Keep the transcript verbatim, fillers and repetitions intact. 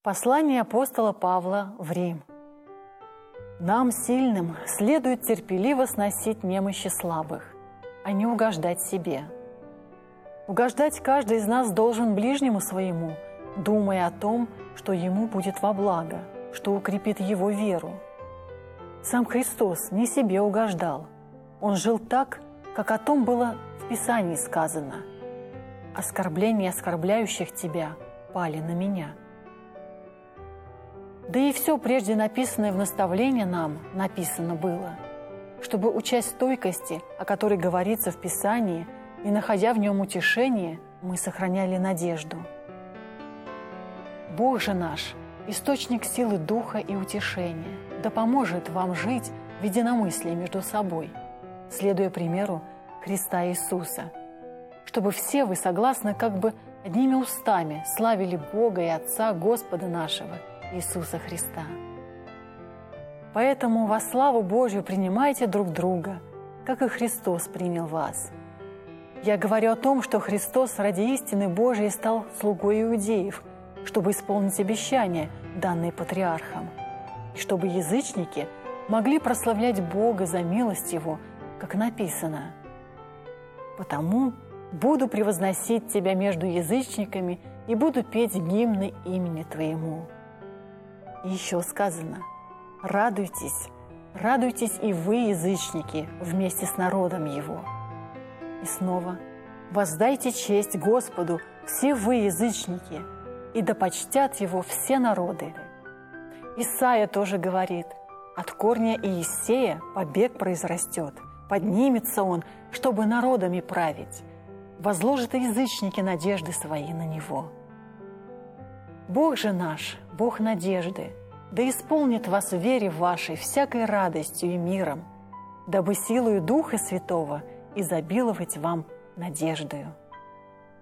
Послание апостола Павла в Рим. Нам, сильным, следует терпеливо сносить немощи слабых, а не угождать себе. Угождать каждый из нас должен ближнему своему, думая о том, что ему будет во благо, что укрепит его веру. Сам Христос не себе угождал. Он жил так, как о том было в Писании сказано: «Оскорбления оскорбляющих тебя пали на меня». Да и все прежде написанное в наставлении нам написано было, чтобы, учась стойкости, о которой говорится в Писании, и находя в нем утешение, мы сохраняли надежду. Бог же наш, источник силы духа и утешения, да поможет вам жить в единомыслии между собой, следуя примеру Христа Иисуса, чтобы все вы согласно как бы одними устами славили Бога и Отца Господа нашего Иисуса Христа. Поэтому во славу Божью принимайте друг друга, как и Христос принял вас. Я говорю о том, что Христос ради истины Божией стал слугой иудеев, чтобы исполнить обещания, данные патриархам, и чтобы язычники могли прославлять Бога за милость Его, как написано: «Потому буду превозносить Тебя между язычниками и буду петь гимны имени Твоему». И еще сказано: «Радуйтесь, радуйтесь и вы, язычники, вместе с народом Его». И снова: «Воздайте честь Господу, все вы, язычники, и да почтят Его все народы». Исайя тоже говорит: «От корня Иессея побег произрастет, поднимется он, чтобы народами править, возложат язычники надежды свои на Него». Бог же наш, Бог надежды, да исполнит вас в вере вашей всякой радостью и миром, дабы силою Духа Святого изобиловать вам надеждою.